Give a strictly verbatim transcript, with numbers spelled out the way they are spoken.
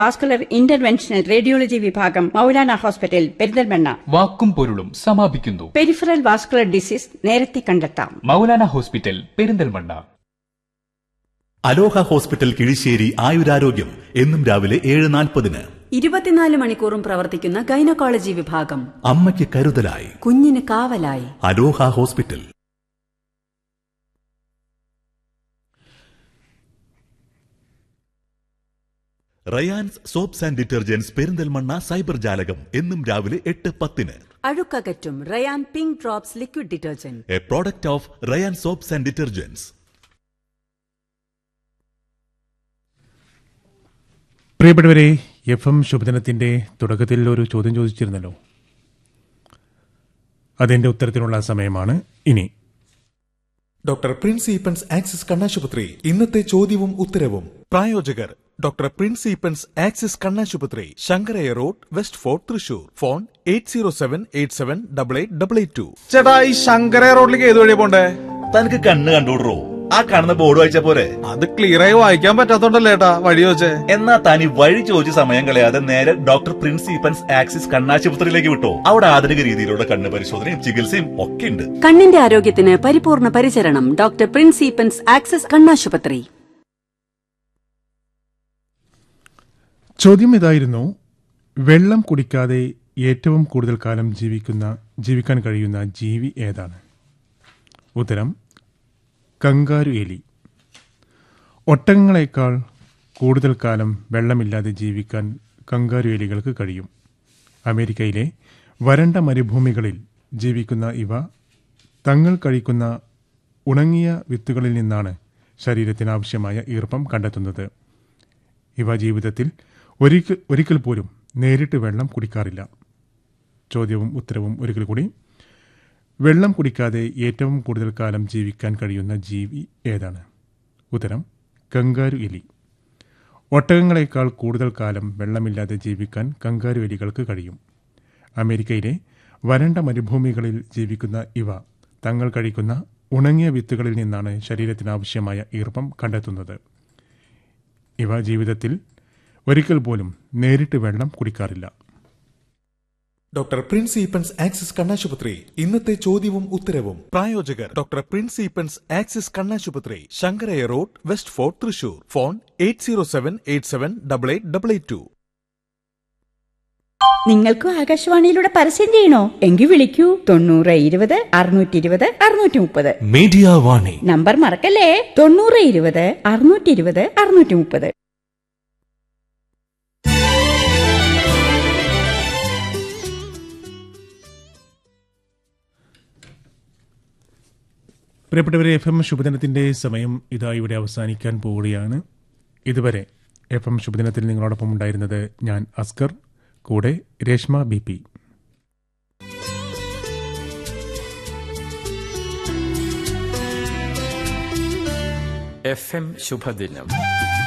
Vascular interventional radiology വിഭാഗം Maulana hospital Perinthalmanna. വാക്കും പൊരുളും സമാപിക്കുന്നു. പെരിഫറൽ വാസ്കുലർ ഡിസീസ് നേരത്തെ കണ്ടെത്താം. മൗലാന ഹോസ്പിറ്റൽ പെരിന്തൽമണ്ണ. അലോഹ ഹോസ്പിറ്റൽ കിഴിശ്ശേരി ആയുരാരോഗ്യം എന്നും രാവിലെ ഏഴ് നാൽപ്പതിന്. ഇരുപത്തിനാല് മണിക്കൂറും പ്രവർത്തിക്കുന്ന ഗൈനക്കോളജി വിഭാഗം. അമ്മയ്ക്ക് കരുതലായി, കുഞ്ഞിന് കാവലായി. അലോഹ hospital. Rayan's soaps and detergents Perinthalmanna cyber ജാലകം എന്നും രാവിലെ എട്ട് പത്തിന്. അഴുക്കകറ്റും Ryan pink drops liquid detergent, A product of Ryan soaps and detergents. പ്രിയപ്പെട്ടവരെ, എഫ് എം ശുഭദിനത്തിന്റെ തുടക്കത്തിൽ ഒരു ചോദ്യം ചോദിച്ചിരുന്നല്ലോ. അതിന്റെ ഉത്തരത്തിനുള്ള സമയമാണ് ഇനി. ഡോക്ടർ പ്രിൻസ് ഈപ്പൻസ് ആക്സിസ് കണ്ണാശുപത്രി ഇന്നത്തെ ചോദ്യവും ഉത്തരവും. പ്രായോജകർ ഡോക്ടർ പ്രിൻസ് ഈപ്പൻസ് ആക്സിസ് കണ്ണാശുപത്രി, Sankaraiah road, west fort, Thrissur. Phone eight zero seven eight seven double eight double eight to. ചേട്ടാ, ഈ ശങ്കരയ്യ റോഡിലേക്ക് ഏത് വഴിയാ പോണ്ടേ? തനിക്ക് കണ്ണ് കണ്ടുവിടറോ? ആ കാണുന്ന ബോർഡ് വായിച്ച പോലെ. അത് ക്ലിയർ ആയി വായിക്കാൻ പറ്റാത്തോണ്ടല്ലേ ഏട്ടാ വഴി ചോദിച്ചേ. എന്നാ താനി വഴി ചോദിച്ച് സമയം കളയാതെ നേരെ ഡോക്ടർ പ്രിൻസ് ഈപ്പൻസ് ആക്സിസ് കണ്ണാശുപത്രിയിലേക്ക് വിട്ടോ. അവിടെ ആധുനിക രീതിയിലുള്ള കണ്ണ് പരിശോധനയും ചികിത്സയും ഒക്കെ ഉണ്ട്. കണ്ണിന്റെ ആരോഗ്യത്തിന് പരിപൂർണ പരിചരണം. ഡോക്ടർ പ്രിൻസ് ഈപ്പൻസ് ആക്സിസ് കണ്ണാശുപത്രി. ചോദ്യം ഇതായിരുന്നു: വെള്ളം കുടിക്കാതെ ഏറ്റവും കൂടുതൽ കാലം ജീവിക്കുന്ന ജീവിക്കാൻ കഴിയുന്ന ജീവി ഏതാണ്? ഉത്തരം കങ്കാരു എലി. ഒട്ടകങ്ങളെക്കാൾ കൂടുതൽ കാലം വെള്ളമില്ലാതെ ജീവിക്കാൻ കങ്കാരു എലികൾക്ക് കഴിയും. അമേരിക്കയിലെ വരണ്ട മരുഭൂമികളിൽ ജീവിക്കുന്ന ഇവ തങ്ങൾ കഴിക്കുന്ന ഉണങ്ങിയ വിത്തുകളിൽ നിന്നാണ് ശരീരത്തിനാവശ്യമായ ഈർപ്പം കണ്ടെത്തുന്നത്. ഇവ ജീവിതത്തിൽ ഒരിക്കൽ ഒരിക്കൽ പോലും നേരിട്ട് വെള്ളം കുടിക്കാറില്ല. ചോദ്യവും ഉത്തരവും ഒരിക്കൽ കൂടി: വെള്ളം കുടിക്കാതെ ഏറ്റവും കൂടുതൽ കാലം ജീവിക്കാൻ കഴിയുന്ന ജീവി ഏതാണ്? ഉത്തരം കങ്കാരു എലി. ഒട്ടകങ്ങളെക്കാൾ കൂടുതൽ കാലം വെള്ളമില്ലാതെ ജീവിക്കാൻ കങ്കാരു എലികൾക്ക് കഴിയും. അമേരിക്കയിലെ വരണ്ട മരുഭൂമികളിൽ ജീവിക്കുന്ന ഇവ തങ്ങൾ കഴിക്കുന്ന ഉണങ്ങിയ വിത്തുകളിൽ നിന്നാണ് ശരീരത്തിനാവശ്യമായ ഈർപ്പം കണ്ടെത്തുന്നത്. ഇവ ജീവിതത്തിൽ ഒരിക്കൽ പോലും നേരിട്ട് വെള്ളം കുടിക്കാറില്ല. ഡോക്ടർ പ്രിൻസ് ഈപ്പൻസ് ആക്സിസ് കണ്ണാശുപത്രി ഇന്നത്തെ ചോദ്യവും ഉത്തരവും. പ്രായോജകർ ഡോക്ടർ പ്രിൻസ് ഈപ്പൻസ് ആക്സിസ് കണ്ണാശുപത്രി, Sankaraiah road, west fort, Thrissur. Phone eight zero seven eight seven double eight double eight to. നിങ്ങൾക്കും ആകാശവാണിയിലൂടെ പരസ്യം ചെയ്യണോ? എങ്കിൽ വിളിക്കൂ തൊണ്ണൂറ് ഇരുപത് അറുന്നൂറ്റി ഇരുപത് അറുന്നൂറ്റി മുപ്പത്. മീഡിയ വാണി നമ്പർ മറക്കല്ലേ. തൊണ്ണൂറ് ഇരുപത് അറുന്നൂറ്റി ഇരുപത് അറുന്നൂറ്റി മുപ്പത്. പ്രിയപ്പെട്ടവരെ, എഫ് എം ശുഭദിനത്തിന്റെ സമയം ഇതാ ഇവിടെ അവസാനിക്കാൻ പോവുകയാണ്. ഇതുവരെ എഫ് എം ശുഭദിനത്തിൽ നിങ്ങളോടൊപ്പം ഉണ്ടായിരുന്നത് ഞാൻ അസ്കർ, കൂടെ Reshma B P. F M ശുഭദിനം.